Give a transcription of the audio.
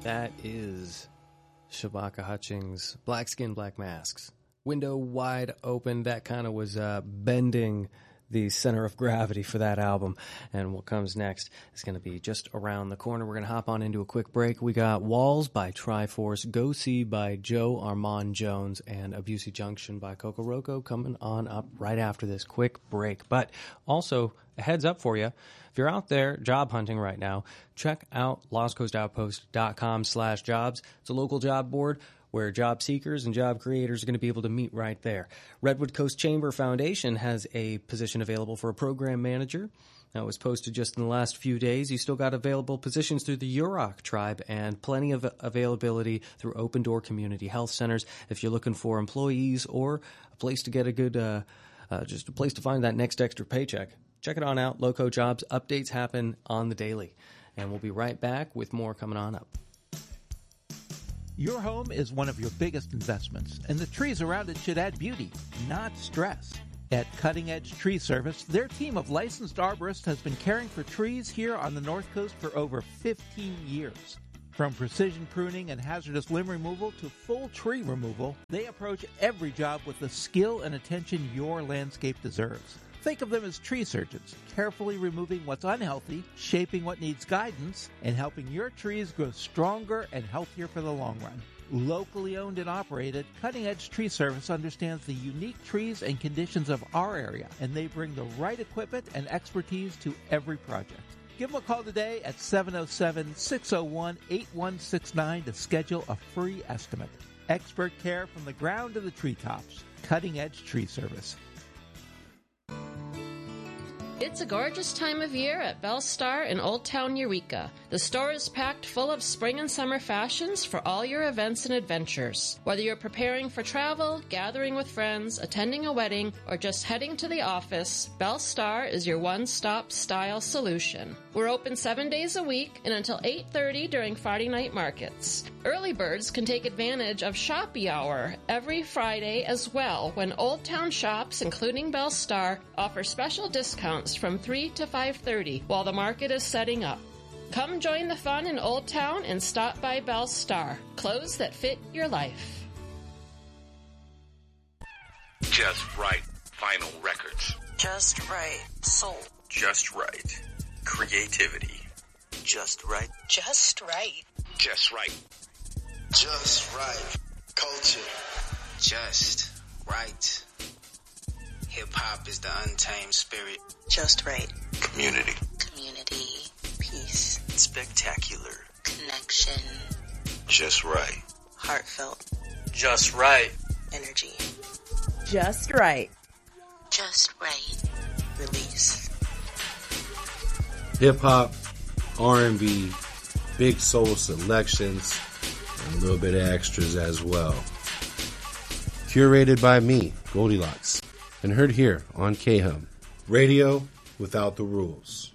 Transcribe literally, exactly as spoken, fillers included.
That is Shabaka Hutchings, Black Skin, Black Masks. Window wide open. That kind of was uh, bending the center of gravity for that album. And what comes next is going to be just around the corner. We're going to hop on into a quick break. We got Walls by Triforce, Go See by Joe Armand Jones, and Abusi Junction by Coco Roco coming on up right after this quick break. But also, a heads up for you. If you're out there job hunting right now, check out lostcoastoutpost.com slash jobs. It's a local job board where job seekers and job creators are going to be able to meet right there. Redwood Coast Chamber Foundation has a position available for a program manager. That was posted just in the last few days. You still got available positions through the Yurok tribe and plenty of availability through Open Door Community Health Centers. If you're looking for employees or a place to get a good, uh, uh, just a place to find that next extra paycheck, check it on out. Loco Jobs updates happen on the daily. And we'll be right back with more coming on up. Your home is one of your biggest investments, and the trees around it should add beauty, not stress. At Cutting Edge Tree Service, their team of licensed arborists has been caring for trees here on the North Coast for over fifteen years. From precision pruning and hazardous limb removal to full tree removal, they approach every job with the skill and attention your landscape deserves. Think of them as tree surgeons, carefully removing what's unhealthy, shaping what needs guidance, and helping your trees grow stronger and healthier for the long run. Locally owned and operated, Cutting Edge Tree Service understands the unique trees and conditions of our area, and they bring the right equipment and expertise to every project. Give them a call today at seven oh seven, six oh one, eight one six nine to schedule a free estimate. Expert care from the ground to the treetops. Cutting Edge Tree Service. It's a gorgeous time of year at Belle Star in Old Town Eureka. The store is packed full of spring and summer fashions for all your events and adventures. Whether you're preparing for travel, gathering with friends, attending a wedding, or just heading to the office, Belle Star is your one-stop style solution. We're open seven days a week and until eight thirty during Friday night markets. Early birds can take advantage of Shoppy Hour every Friday as well, when Old Town shops, including Belle Star, offer special discounts from three to five thirty while the market is setting up. Come join the fun in Old Town and stop by Belle Star. Clothes that fit your life. Just Right Vinyl Records. Just Right Soul. Just Right Creativity. Just Right. Just Right. Just Right. Just Right Culture. Just Right. Hip-hop is the untamed spirit. Just Right. Community. Community. Peace. Spectacular. Connection. Just Right. Heartfelt. Just Right. Energy. Just Right. Just Right. Release. Hip-hop, R and B, big soul selections, and a little bit of extras as well. Curated by me, Goldilocks, and heard here on K H U M, Radio Without the Rules.